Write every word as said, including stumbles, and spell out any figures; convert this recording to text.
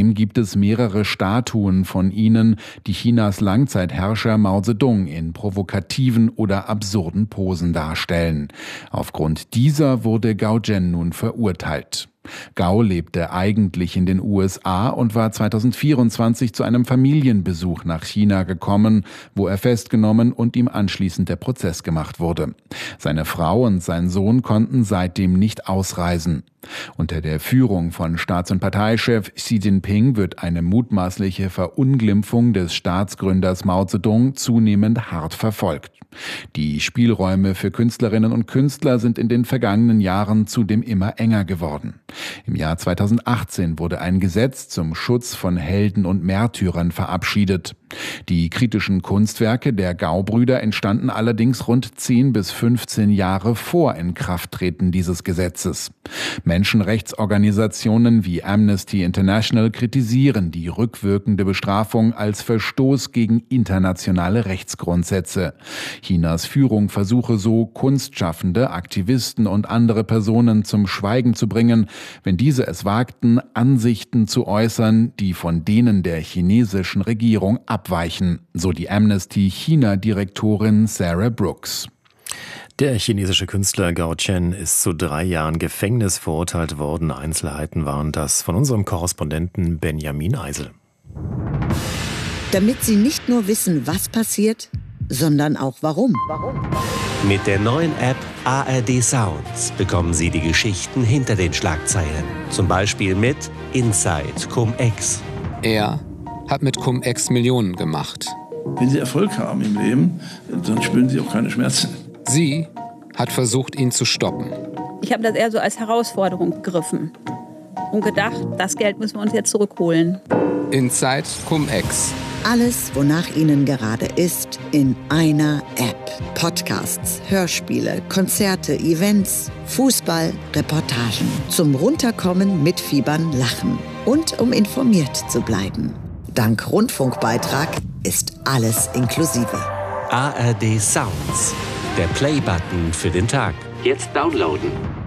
Peking gibt es mehrere Statuen von ihnen, die Chinas Langzeitherrscher Mao Zedong in provokativen oder absurden Posen darstellen. Aufgrund dieser wurde Gao Zhen nun verurteilt. Gao lebte eigentlich in den U S A und war zweitausendvierundzwanzig zu einem Familienbesuch nach China gekommen, wo er festgenommen und ihm anschließend der Prozess gemacht wurde. Seine Frau und sein Sohn konnten seitdem nicht ausreisen. Unter der Führung von Staats- und Parteichef Xi Jinping wird eine mutmaßliche Verunglimpfung des Staatsgründers Mao Zedong zunehmend hart verfolgt. Die Spielräume für Künstlerinnen und Künstler sind in den vergangenen Jahren zudem immer enger geworden. Im Jahr zweitausendachtzehn wurde ein Gesetz zum Schutz von Helden und Märtyrern verabschiedet. Die kritischen Kunstwerke der Gao-Brüder entstanden allerdings rund zehn bis fünfzehn Jahre vor Inkrafttreten dieses Gesetzes. Menschenrechtsorganisationen wie Amnesty International kritisieren die rückwirkende Bestrafung als Verstoß gegen internationale Rechtsgrundsätze. Chinas Führung versuche so, Kunstschaffende, Aktivisten und andere Personen zum Schweigen zu bringen, wenn diese es wagten, Ansichten zu äußern, die von denen der chinesischen Regierung abweichen, so die Amnesty-China-Direktorin Sarah Brooks. Der chinesische Künstler Gao Zhen ist zu drei Jahren Gefängnis verurteilt worden. Einzelheiten waren das von unserem Korrespondenten Benjamin Eisel. Damit Sie nicht nur wissen, was passiert, sondern auch warum. Mit der neuen App A R D Sounds bekommen Sie die Geschichten hinter den Schlagzeilen. Zum Beispiel mit Inside Cum-Ex. Er hat mit Cum-Ex Millionen gemacht. Wenn Sie Erfolg haben im Leben, dann spüren Sie auch keine Schmerzen. Sie hat versucht, ihn zu stoppen. Ich habe das eher so als Herausforderung begriffen und gedacht, das Geld müssen wir uns jetzt zurückholen. Inside Cum-Ex. Alles, wonach Ihnen gerade ist, in einer App. Podcasts, Hörspiele, Konzerte, Events, Fußball, Reportagen. Zum Runterkommen, Mitfiebern, Lachen. Und um informiert zu bleiben. Dank Rundfunkbeitrag ist alles inklusive. A R D Sounds. Der Play-Button für den Tag. Jetzt downloaden.